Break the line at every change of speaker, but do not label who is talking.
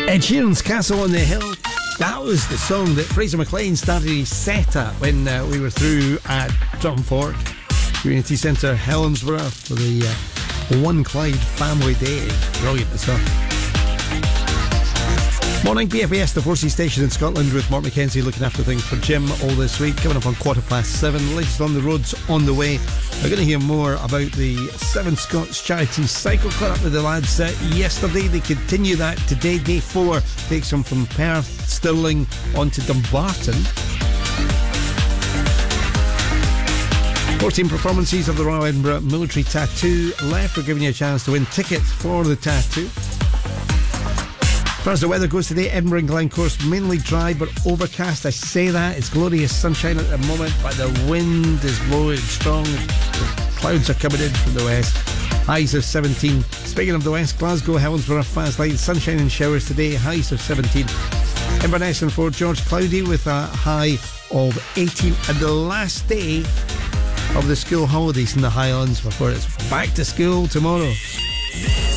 Ed Sheeran's Castle on the Hill. That was the song that Fraser McLean started his set at when we were through at Drumfork Community Centre, Helensburgh, for the One Clyde Family Day. Brilliant stuff. Morning, BFAS, the 4C station in Scotland, with Mark Mackenzie looking after things for Jim all this week. Coming up on 7:15. Latest on the roads on the way. We're going to hear more about the Seven Scots Charity Cycle. Caught up with the lads yesterday. They continue that today. Day 4 takes them from Perth, Stirling on to Dumbarton. 14 performances of the Royal Edinburgh Military Tattoo left. We're giving you a chance to win tickets for the tattoo. As far as the weather goes today, Edinburgh and Glencorse mainly dry but overcast. I say that, it's glorious sunshine at the moment, but the wind is blowing strong. The clouds are coming in from the west. Highs of 17. Speaking of the west, Glasgow, Helensburgh, Fastlight, sunshine and showers today, highs of 17. Inverness and Fort George, cloudy with a high of 18. And the last day of the school holidays in the Highlands before it's back to school tomorrow.